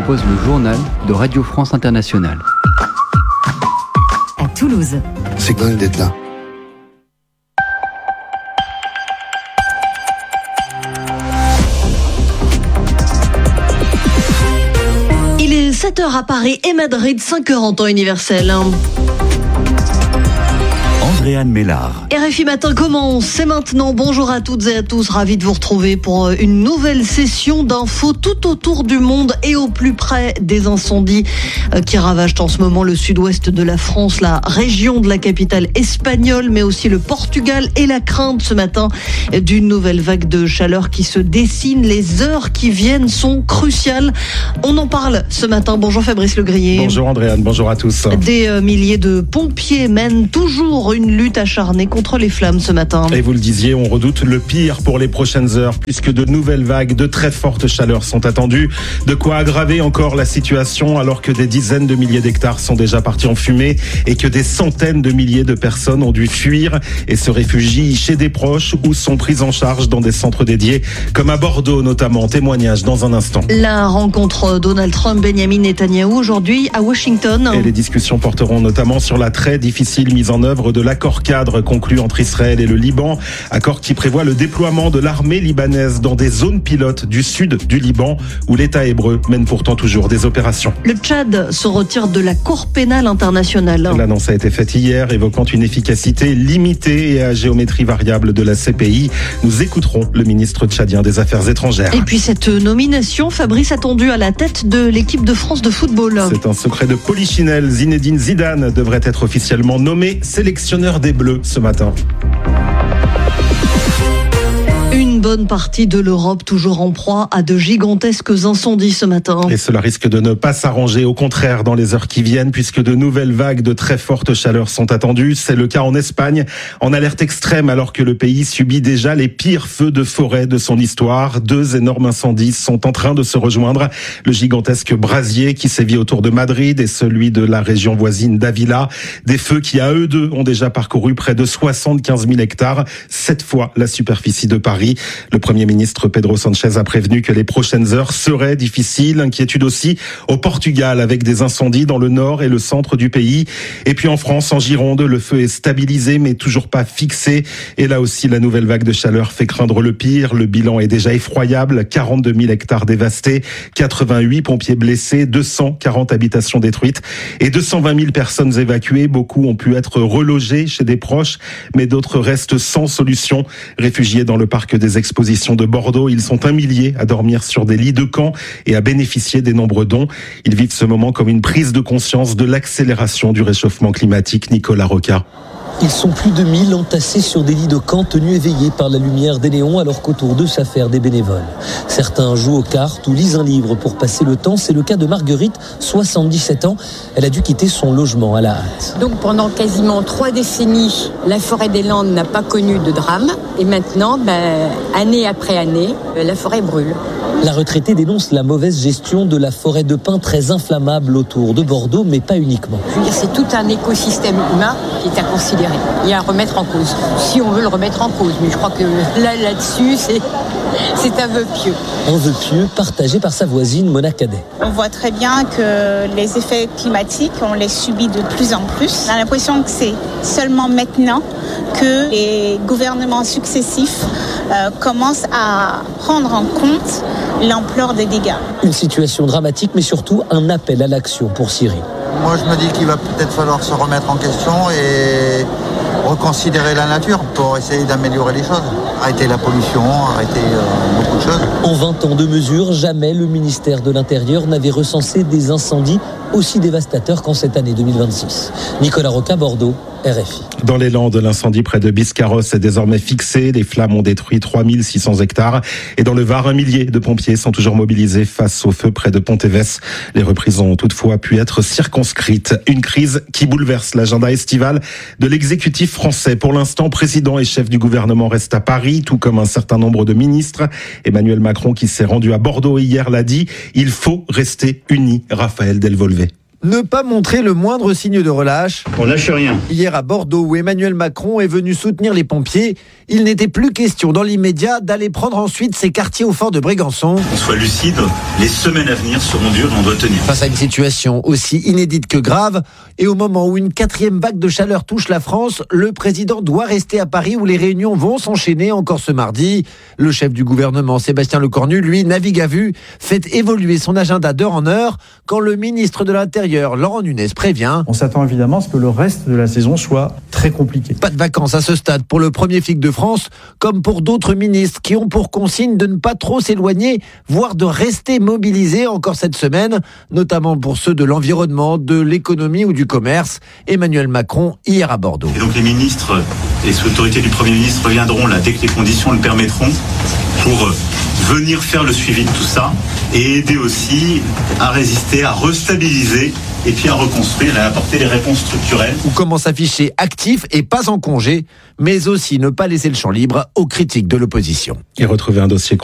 propose le journal de Radio France Internationale. À Toulouse. C'est dingue d'être là. Il est 7h à Paris et Madrid, 5h en temps universel. Andréane Mélard. RFI Matin commence, c'est maintenant. Bonjour à toutes et à tous, ravi de vous retrouver pour une nouvelle session d'infos tout autour du monde et au plus près des incendies qui ravagent en ce moment le sud-ouest de la France, la région de la capitale espagnole, mais aussi le Portugal, et la crainte ce matin d'une nouvelle vague de chaleur qui se dessine. Les heures qui viennent sont cruciales. On en parle ce matin. Bonjour Fabrice Legrier. Bonjour Andréane, bonjour à tous. Des milliers de pompiers mènent toujours une lutte acharnée contre les flammes ce matin. Et vous le disiez, on redoute le pire pour les prochaines heures, puisque de nouvelles vagues de très forte chaleur sont attendues. De quoi aggraver encore la situation, alors que des dizaines de milliers d'hectares sont déjà partis en fumée et que des centaines de milliers de personnes ont dû fuir et se réfugient chez des proches ou sont prises en charge dans des centres dédiés, comme à Bordeaux notamment. Témoignage dans un instant. La rencontre Donald Trump-Benjamin Netanyahou aujourd'hui à Washington. Et les discussions porteront notamment sur la très difficile mise en œuvre de l'accord cadre conclu entre Israël et le Liban, accord qui prévoit le déploiement de l'armée libanaise dans des zones pilotes du sud du Liban où l'État hébreu mène pourtant toujours des opérations. Le Tchad se retire de la Cour pénale internationale. L'annonce a été faite hier, évoquant une efficacité limitée et à géométrie variable de la CPI. Nous écouterons le ministre tchadien des Affaires étrangères. Et puis cette nomination, Fabrice, attendue à la tête de l'équipe de France de football. C'est un secret de Polichinelle. Zinedine Zidane devrait être officiellement nommé sélectionneur des Bleus ce matin. Une bonne partie de l'Europe toujours en proie à de gigantesques incendies ce matin. Et cela risque de ne pas s'arranger, au contraire, dans les heures qui viennent, puisque de nouvelles vagues de très forte chaleur sont attendues. C'est le cas en Espagne, en alerte extrême, alors que le pays subit déjà les pires feux de forêt de son histoire. 2 énormes incendies sont en train de se rejoindre. Le gigantesque brasier qui sévit autour de Madrid et celui de la région voisine d'Ávila. Des feux qui, à eux deux, ont déjà parcouru près de 75 000 hectares, 7 fois la superficie de Paris. Le Premier ministre Pedro Sánchez a prévenu que les prochaines heures seraient difficiles. Inquiétude aussi au Portugal, avec des incendies dans le nord et le centre du pays. Et puis en France, en Gironde, le feu est stabilisé mais toujours pas fixé. Et là aussi, la nouvelle vague de chaleur fait craindre le pire. Le bilan est déjà effroyable. 42 000 hectares dévastés, 88 pompiers blessés, 240 habitations détruites et 220 000 personnes évacuées. Beaucoup ont pu être relogés chez des proches, mais d'autres restent sans solution. Réfugiés dans le parc des expositions de Bordeaux, ils sont 1 millier à dormir sur des lits de camp et à bénéficier des nombreux dons. Ils vivent ce moment comme une prise de conscience de l'accélération du réchauffement climatique. Nicolas Roca. Ils sont plus de 1000 entassés sur des lits de camp tenus éveillés par la lumière des néons alors qu'autour d'eux s'affairent des bénévoles. Certains jouent aux cartes ou lisent un livre pour passer le temps. C'est le cas de Marguerite, 77 ans. Elle a dû quitter son logement à la hâte. Donc pendant quasiment 3 décennies, la forêt des Landes n'a pas connu de drame. Et maintenant, année après année, la forêt brûle. La retraitée dénonce la mauvaise gestion de la forêt de pins très inflammable autour de Bordeaux, mais pas uniquement. Je veux dire, c'est tout un écosystème humain qui est à considérer et à remettre en cause, si on veut le remettre en cause. Mais je crois que là-dessus, c'est un vœu pieux. Un vœu pieux partagé par sa voisine Mona Cadet. On voit très bien que les effets climatiques, on les subit de plus en plus. On a l'impression que c'est seulement maintenant que les gouvernements successifs commencent à prendre en compte l'ampleur des dégâts. Une situation dramatique, mais surtout un appel à l'action pour Cyril. Moi, je me dis qu'il va peut-être falloir se remettre en question et reconsidérer la nature pour essayer d'améliorer les choses. Arrêter la pollution, arrêter beaucoup de choses. En 20 ans de mesures, jamais le ministère de l'Intérieur n'avait recensé des incendies aussi dévastateurs qu'en cette année 2026. Nicolas Roca, Bordeaux, RFI. Dans les Landes, l'incendie près de Biscarrosse est désormais fixé. Les flammes ont détruit 3600 hectares. Et dans le Var, 1 millier de pompiers sont toujours mobilisés face au feu près de Pont-Évès. Les reprises ont toutefois pu être circonscrites. Une crise qui bouleverse l'agenda estival de l'exécutif français. Pour l'instant, président et chef du gouvernement restent à Paris, tout comme un certain nombre de ministres. Emmanuel Macron, qui s'est rendu à Bordeaux hier, l'a dit, il faut rester unis. Raphaël Delvolvé. Ne pas montrer le moindre signe de relâche. On lâche rien. Hier à Bordeaux, où Emmanuel Macron est venu soutenir les pompiers, il n'était plus question dans l'immédiat d'aller prendre ensuite ses quartiers au fort de Brégançon. On soit lucide, les semaines à venir seront dures et on doit tenir. Face à une situation aussi inédite que grave, et au moment où une 4e vague de chaleur touche la France, le président doit rester à Paris où les réunions vont s'enchaîner encore ce mardi. Le chef du gouvernement, Sébastien Lecornu, lui, navigue à vue, fait évoluer son agenda d'heure en heure quand le ministre de l'Intérieur, Laurent Nunez, prévient. On s'attend évidemment à ce que le reste de la saison soit très compliqué. Pas de vacances à ce stade pour le premier flic de France, comme pour d'autres ministres qui ont pour consigne de ne pas trop s'éloigner, voire de rester mobilisés encore cette semaine, notamment pour ceux de l'environnement, de l'économie ou du commerce. Emmanuel Macron, hier à Bordeaux. Et donc les ministres et sous l'autorité du Premier ministre reviendront là dès que les conditions le permettront pour venir faire le suivi de tout ça et aider aussi à résister, à restabiliser et puis à reconstruire et à apporter des réponses structurelles. Ou comment s'afficher actif et pas en congé, mais aussi ne pas laisser le champ libre aux critiques de l'opposition. Et retrouver un dossier